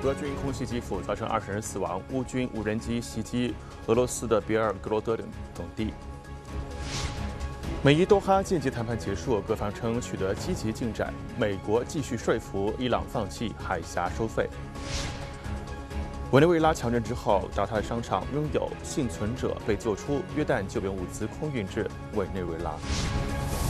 俄军空袭基辅，造成20人死亡；乌军无人机袭击俄罗斯的别尔格罗德等地。美伊多哈间接谈判结束，各方称取得积极进展。美国继续说服伊朗放弃海峡收费。委内瑞拉强震之后，达泰商场拥有幸存者被救出，约旦救援物资空运至委内瑞拉。